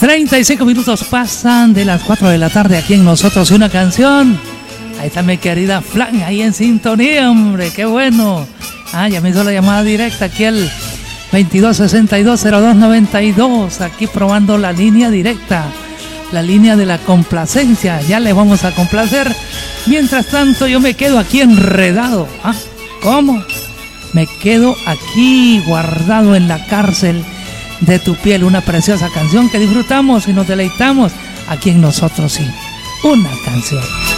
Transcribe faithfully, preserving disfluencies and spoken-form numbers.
treinta y cinco minutos pasan de las cuatro de la tarde aquí en Nosotros y una canción. Ahí está mi querida Flan, ahí en sintonía, hombre, qué bueno. Ah, ya me hizo la llamada directa aquí al veintidós sesenta y dos cero dos noventa y dos, aquí probando la línea directa, la línea de la complacencia. Ya le vamos a complacer. Mientras tanto yo me quedo aquí enredado. ¿Ah? ¿Cómo? Me quedo aquí guardado en la cárcel de tu piel, una preciosa canción que disfrutamos y nos deleitamos aquí en Nosotros sí, una canción.